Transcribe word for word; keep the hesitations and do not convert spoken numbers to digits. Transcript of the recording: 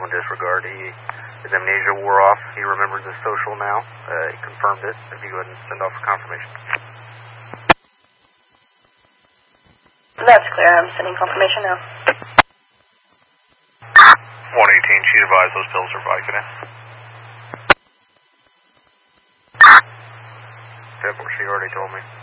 in disregard. He, his amnesia wore off. He remembers his social now. Uh, he confirmed it. If you go ahead and send off for confirmation. That's clear. I'm sending confirmation now. one eighteen, she advised those pills are Vicodin. That's what she already told me.